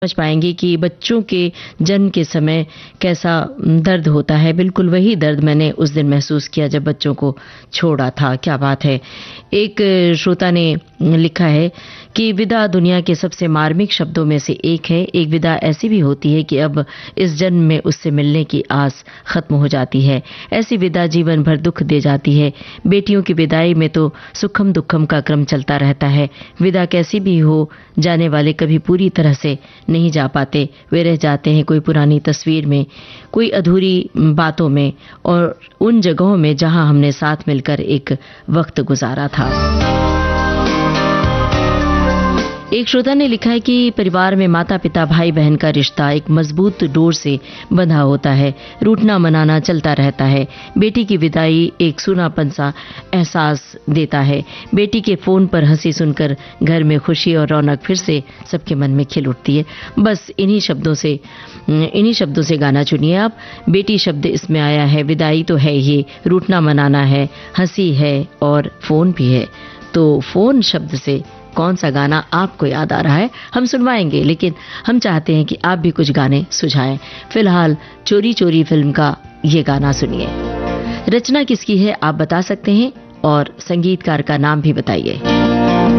समझ पाएंगे कि बच्चों के जन्म के समय कैसा दर्द होता है। बिल्कुल वही दर्द मैंने उस दिन महसूस किया जब बच्चों को छोड़ा था। क्या बात है। एक श्रोता ने लिखा है कि विदा दुनिया के सबसे मार्मिक शब्दों में से एक है। एक विदा ऐसी भी होती है कि अब इस जन्म में उससे मिलने की आस खत्म हो जाती है। ऐसी विदा जीवन भर दुख दे जाती है। बेटियों की विदाई में तो सुखम दुखम का क्रम चलता रहता है। विदा कैसी भी हो, जाने वाले कभी पूरी तरह से नहीं जा पाते। वे रह जाते हैं कोई पुरानी तस्वीर में, कोई अधूरी बातों में और उन जगहों में जहां हमने साथ मिलकर एक वक्त गुजारा था। एक श्रोता ने लिखा है कि परिवार में माता पिता भाई बहन का रिश्ता एक मजबूत डोर से बंधा होता है। रूठना मनाना चलता रहता है। बेटी की विदाई एक सूनापन सा एहसास देता है। बेटी के फोन पर हंसी सुनकर घर में खुशी और रौनक फिर से सबके मन में खिल उठती है। बस इन्हीं शब्दों से गाना चुनिए आप। बेटी शब्द इसमें आया है, विदाई तो है ही, रूठना मनाना है, हंसी है और फोन भी है। तो फोन शब्द से कौन सा गाना आपको याद आ रहा है हम सुनवाएंगे, लेकिन हम चाहते हैं कि आप भी कुछ गाने सुझाएं। फिलहाल चोरी चोरी फिल्म का ये गाना सुनिए। रचना किसकी है आप बता सकते हैं और संगीतकार का नाम भी बताइए।